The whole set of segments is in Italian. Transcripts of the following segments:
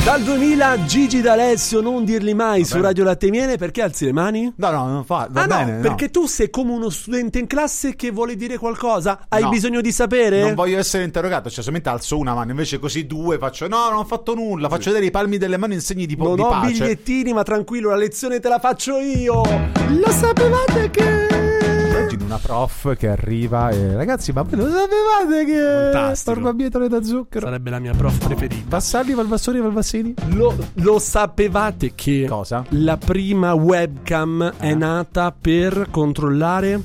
Dal 2000 Gigi D'Alessio, non dirli mai, su Radio Latte e Miele. Perché alzi le mani? No, non fa, va bene. No, perché tu sei come uno studente in classe che vuole dire qualcosa. Hai bisogno di sapere? Non voglio essere interrogato, cioè solamente alzo una mano, invece così due faccio no, non ho fatto nulla, faccio vedere i palmi delle mani in segni di non di ho pace. bigliettini, ma tranquillo, la lezione te la faccio io. Lo sapevate che... Immagino una prof che arriva e ragazzi, ma voi lo sapevate che Fantastico. barbabietole da zucchero? Sarebbe la mia prof preferita. Vassalli, Valvassori, Valvassini? Lo sapevate che Cosa? la prima webcam è nata per controllare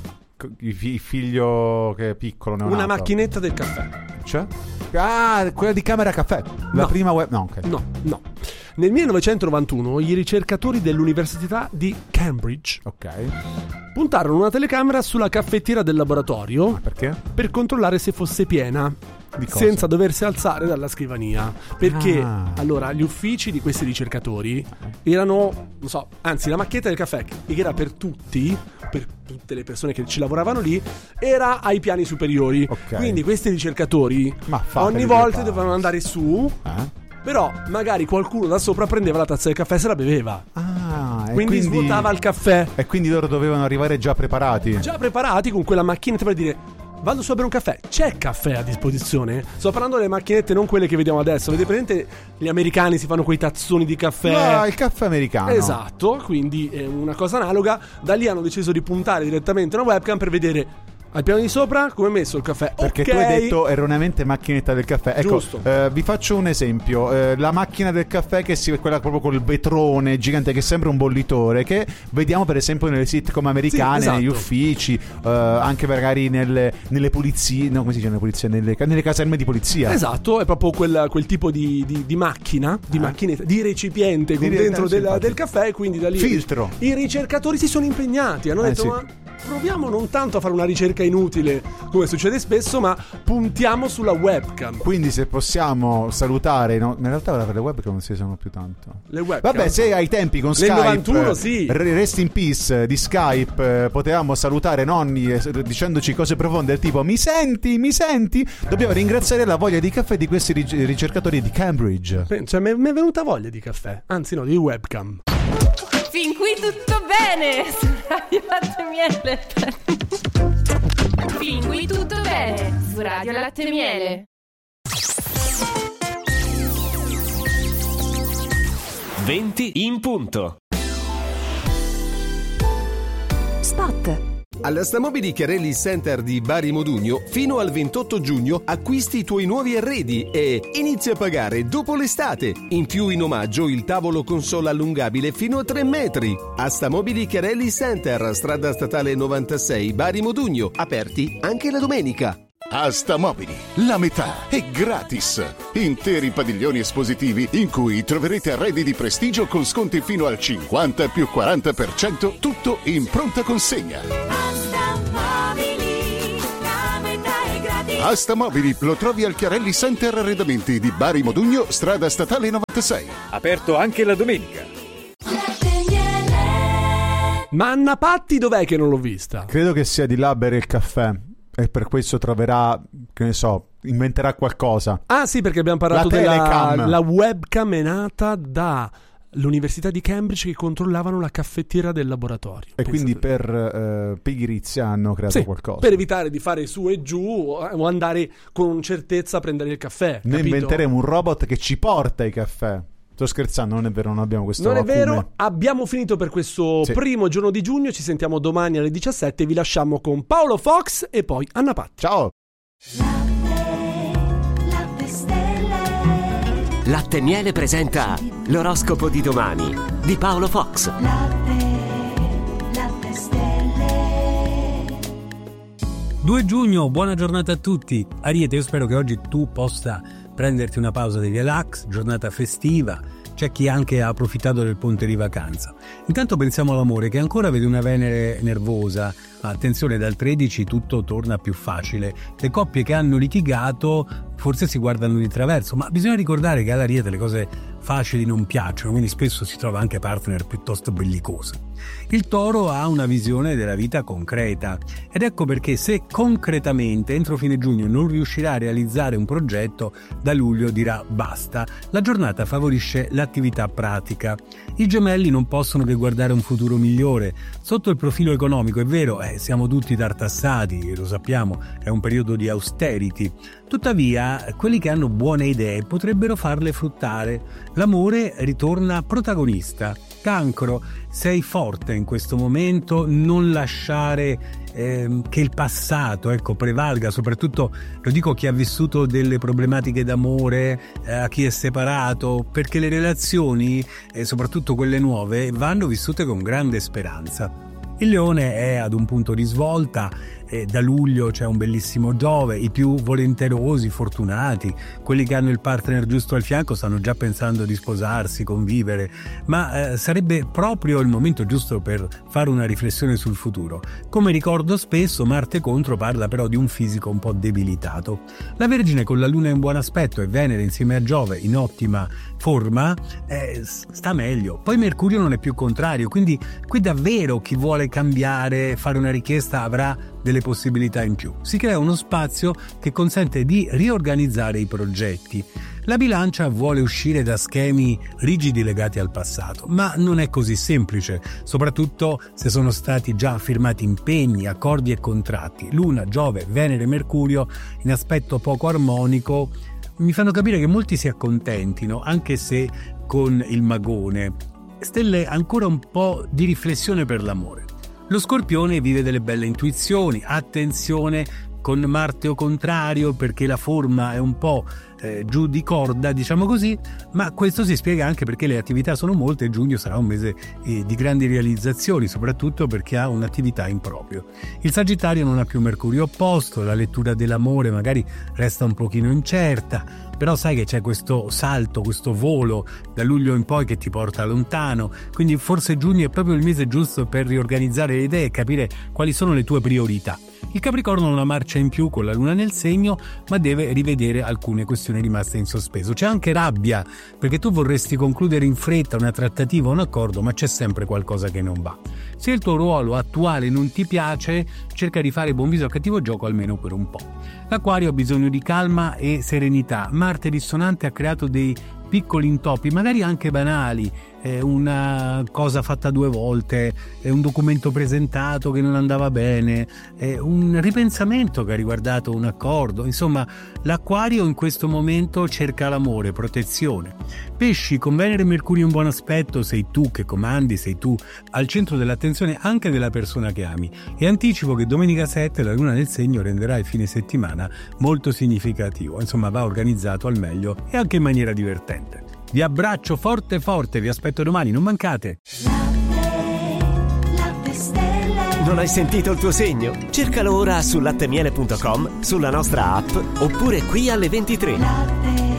Il figlio che è piccolo neonato. una macchinetta del caffè? Cioè? Ah, quella di Camera Caffè. La No. prima web. No, ok. No. Nel 1991 i ricercatori dell'Università di Cambridge Ok. puntarono una telecamera sulla caffettiera del laboratorio Perché? per controllare se fosse piena, Di cosa? senza doversi alzare dalla scrivania. Perché Ah. gli uffici di questi ricercatori erano, non so, anzi la macchinetta del caffè, che era per tutti, per tutte le persone che ci lavoravano lì, era ai piani superiori. Ok. Quindi questi ricercatori Ma fateli ogni volta preparare. dovevano andare su, però magari qualcuno da sopra prendeva la tazza del caffè e se la beveva. Ah, Quindi svuotava il caffè. E quindi loro dovevano arrivare già preparati. Già preparati con quella macchinetta per dire: vado su a bere un caffè. C'è caffè a disposizione? Sto parlando delle macchinette, non quelle che vediamo adesso. Avete presente? Gli americani si fanno quei tazzoni di caffè. Ah, il caffè americano. Esatto, quindi è una cosa analoga. Da lì hanno deciso di puntare direttamente una webcam per vedere al piano di sopra come è messo il caffè. Perché Ok. tu hai detto erroneamente macchinetta del caffè. Ecco, Giusto. vi faccio un esempio. La macchina del caffè che è quella proprio col vetrone gigante che sembra un bollitore, che vediamo per esempio nelle sitcom americane, Sì, esatto. negli uffici, anche magari nelle pulizie, no, come si dice nelle pulizie? Nelle caserme di polizia. Esatto, è proprio quel tipo di macchina, di macchinetta, di recipiente con dentro del caffè, quindi da lì Filtro. i ricercatori si sono impegnati, hanno detto sì. ma proviamo non tanto a fare una ricerca inutile come succede spesso, ma puntiamo sulla webcam. Quindi se possiamo salutare, no? In realtà ora per le webcam non si usano più tanto. Le webcam. Vabbè, se ai tempi con Nel Skype 91 sì. Rest in Peace di Skype potevamo salutare nonni dicendoci cose profonde del tipo mi senti? Dobbiamo ringraziare la voglia di caffè di questi ricercatori di Cambridge. Cioè mi è venuta voglia di caffè, anzi no, di webcam. Fin qui tutto bene su Radio Latte e Miele. Fin qui tutto bene su Radio Latte e Miele. Venti in punto. Spot. Alla Stamobili Chiarelli Center di Bari Modugno, fino al 28 giugno acquisti i tuoi nuovi arredi e inizia a pagare dopo l'estate. In più, in omaggio, il tavolo console allungabile fino a 3 metri. A Stamobili Chiarelli Center, strada statale 96, Bari Modugno, aperti anche la domenica. Asta Mobili, la metà è gratis. Interi padiglioni espositivi in cui troverete arredi di prestigio con sconti fino al 50 più 40%, tutto in pronta consegna. Asta Mobili lo trovi al Chiarelli Center Arredamenti di Bari Modugno, strada statale 96. Aperto anche la domenica. Ma Anna Patti dov'è che non l'ho vista? Credo che sia di là a bere il caffè e per questo troverà, che ne so, inventerà qualcosa. Ah sì, perché abbiamo parlato La telecam. la webcam è nata dall'Università di Cambridge che controllavano la caffettiera del laboratorio. E quindi Pensate. per pigrizia hanno creato Sì, qualcosa. per evitare di fare su e giù o andare con certezza a prendere il caffè. Noi capito? inventeremo un robot che ci porta i caffè. Sto scherzando, non è vero, non abbiamo questo Non è acume. vero, abbiamo finito per questo Sì. primo giorno di giugno. Ci sentiamo domani alle 17. Vi lasciamo con Paolo Fox e poi Anna Patti. Ciao. Latte e Miele presenta l'oroscopo di domani di Paolo Fox. 2 giugno, buona giornata a tutti. Ariete, io spero che oggi tu possa prenderti una pausa di relax, giornata festiva. C'è chi anche ha approfittato del ponte di vacanza. Intanto pensiamo all'amore, che ancora vede una Venere nervosa. Attenzione, dal 13 tutto torna più facile. Le coppie che hanno litigato forse si guardano di traverso, ma bisogna ricordare che all'Ariete le cose facili non piacciono, quindi spesso si trova anche partner piuttosto bellicosi. Il Toro ha una visione della vita concreta ed ecco perché se concretamente entro fine giugno non riuscirà a realizzare un progetto, da luglio dirà basta. La giornata favorisce l'attività pratica. I Gemelli non possono che guardare un futuro migliore. Sotto il profilo economico, è vero, siamo tutti tartassati, lo sappiamo, è un periodo di austerity. Tuttavia, quelli che hanno buone idee potrebbero farle fruttare. L'amore ritorna protagonista. Cancro, sei forte in questo momento, non lasciare che il passato prevalga, soprattutto lo dico a chi ha vissuto delle problematiche d'amore, a chi è separato, perché le relazioni, soprattutto quelle nuove, vanno vissute con grande speranza. Il Leone è ad un punto di svolta, da luglio c'è un bellissimo Giove, i più volenterosi, fortunati, quelli che hanno il partner giusto al fianco stanno già pensando di sposarsi, convivere, ma sarebbe proprio il momento giusto per fare una riflessione sul futuro. Come ricordo spesso, Marte contro parla però di un fisico un po' debilitato. La Vergine con la Luna in buon aspetto e Venere insieme a Giove in ottima forma sta meglio. Poi Mercurio non è più contrario, quindi qui davvero chi vuole cambiare, fare una richiesta avrà delle possibilità in più. Si crea uno spazio che consente di riorganizzare i progetti. La Bilancia vuole uscire da schemi rigidi legati al passato, ma non è così semplice, soprattutto se sono stati già firmati impegni, accordi e contratti. Luna, Giove, Venere, Mercurio in aspetto poco armonico mi fanno capire che molti si accontentino, anche se con il magone. Stelle ancora un po' di riflessione per l'amore. Lo Scorpione vive delle belle intuizioni, attenzione con Marte o contrario perché la forma è un po' giù di corda, diciamo così, ma questo si spiega anche perché le attività sono molte e giugno sarà un mese di grandi realizzazioni, soprattutto perché ha un'attività in proprio. Il Sagittario non ha più Mercurio opposto, la lettura dell'amore magari resta un pochino incerta, però sai che c'è questo salto, questo volo da luglio in poi che ti porta lontano, quindi forse giugno è proprio il mese giusto per riorganizzare le idee e capire quali sono le tue priorità. Il Capricorno ha una marcia in più con la Luna nel segno, ma deve rivedere alcune questioni rimaste in sospeso. C'è anche rabbia, perché tu vorresti concludere in fretta una trattativa o un accordo, ma c'è sempre qualcosa che non va. Se il tuo ruolo attuale non ti piace, cerca di fare buon viso a cattivo gioco almeno per un po'. L'Acquario ha bisogno di calma e serenità. Marte dissonante ha creato dei piccoli intoppi, magari anche banali, una cosa fatta 2 volte, un documento presentato che non andava bene, un ripensamento che ha riguardato un accordo. Insomma, l'Acquario in questo momento cerca l'amore, protezione. Pesci, con Venere e Mercurio in buon aspetto, sei tu che comandi, sei tu al centro dell'attenzione anche della persona che ami. E anticipo che domenica 7 la Luna nel segno renderà il fine settimana molto significativo, insomma va organizzato al meglio e anche in maniera divertente. Vi abbraccio forte forte, vi aspetto domani, non mancate. Non hai sentito il tuo segno? Cercalo ora su lattemiele.com, sulla nostra app oppure qui alle 23.